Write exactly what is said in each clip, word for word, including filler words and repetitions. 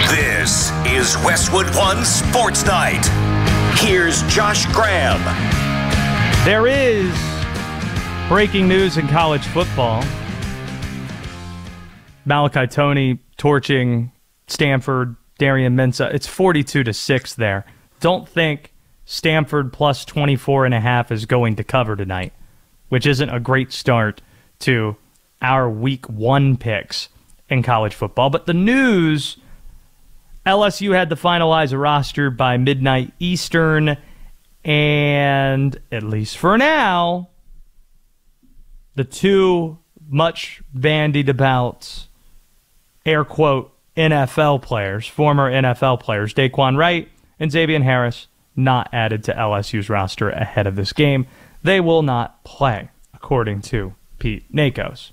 This is Westwood One Sports Night. Here's Josh Graham. There is breaking news in college football. Malachi Toney torching Stanford, Darian Mensah. It's forty-two to six there. Don't think Stanford plus twenty-four and a half is going to cover tonight, which isn't a great start to our week one picks in college football. But the news, L S U had to finalize a roster by midnight Eastern, and at least for now, the two much bandied about, air quote, N F L players, former N F L players, Daquan Wright and Xavier Harris, not added to L S U's roster ahead of this game. They will not play, according to Pete Nakos.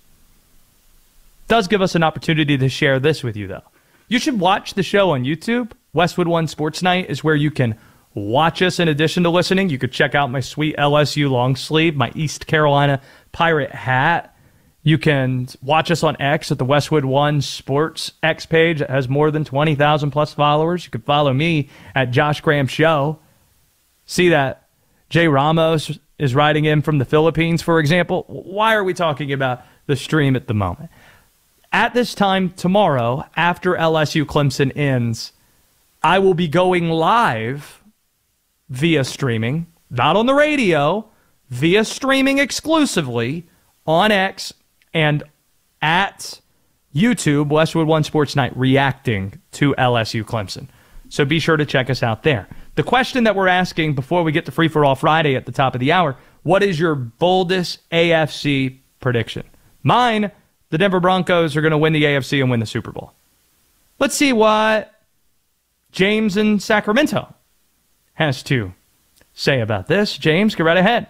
Does give us an opportunity to share this with you, though. You should watch the show on YouTube. Westwood One Sports Night is where you can watch us in addition to listening. You could check out my sweet L S U long sleeve, my East Carolina Pirate hat. You can watch us on X at the Westwood One Sports X page. It has more than twenty thousand plus followers. You can follow me at Josh Graham Show. See that Jay Ramos is writing in from the Philippines, for example. Why are we talking about the stream at the moment? At this time tomorrow, after L S U Clemson ends, I will be going live via streaming, not on the radio, via streaming exclusively on X and at YouTube, Westwood One Sports Night, reacting to L S U Clemson. So be sure to check us out there. The question that we're asking before we get to Free for All Friday at the top of the hour, what is your boldest A F C prediction? Mine, the Denver Broncos are going to win the A F C and win the Super Bowl. Let's see what James in Sacramento has to say about this. James, go right ahead.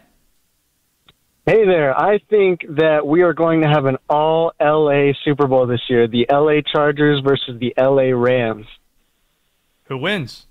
Hey there. I think that we are going to have an all-L A Super Bowl this year. The L A Chargers versus the L A Rams. Who wins?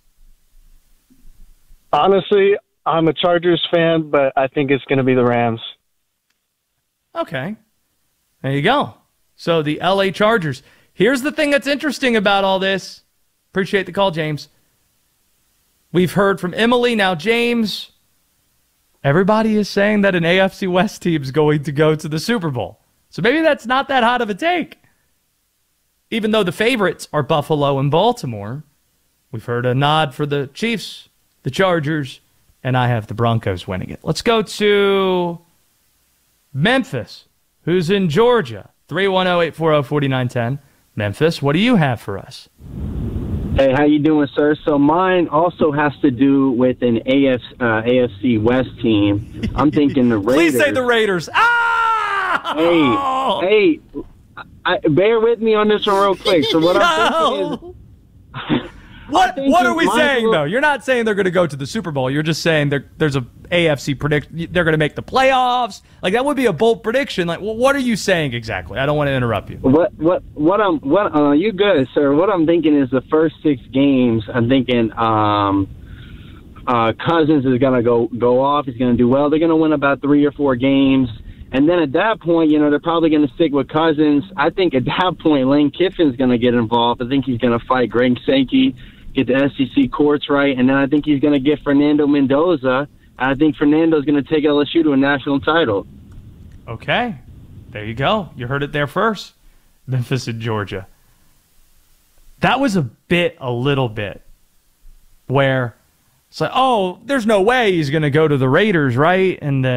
Honestly, I'm a Chargers fan, but I think it's going to be the Rams. Okay. There you go. So the L A Chargers. Here's the thing that's interesting about all this. Appreciate the call, James. We've heard from Emily, now James. Everybody is saying that an A F C West team is going to go to the Super Bowl. So maybe that's not that hot of a take. Even though the favorites are Buffalo and Baltimore, we've heard a nod for the Chiefs, the Chargers, and I have the Broncos winning it. Let's go to Memphis, who's in Georgia. three one zero, eight four zero, four nine one zero. Memphis, what do you have for us? Hey, how you doing, sir? So mine also has to do with an A F, uh, A F C West team. I'm thinking the Raiders. Please say the Raiders. Ah! Hey, hey, I, bear with me on this one real quick. So what no! I'm thinking is... What what are we saying, will... though? You're not saying they're going to go to the Super Bowl. You're just saying there, there's a A F C predict. They're going to make the playoffs. Like, that would be a bold prediction. Like, well, what are you saying exactly? I don't want to interrupt you. What what what I'm what uh you good, sir? What I'm thinking is the first six games. I'm thinking um uh Cousins is going to go go off. He's going to do well. They're going to win about three or four games. And then at that point, you know, they're probably going to stick with Cousins. I think at that point, Lane Kiffin's going to get involved. I think he's going to fight Greg Sankey, get the S E C courts right, and then I think he's going to get Fernando Mendoza. I think Fernando's going to take L S U to a national title. Okay. There you go. You heard it there first. Memphis and Georgia. That was a bit, a little bit, where it's like, oh, there's no way he's going to go to the Raiders, right? And then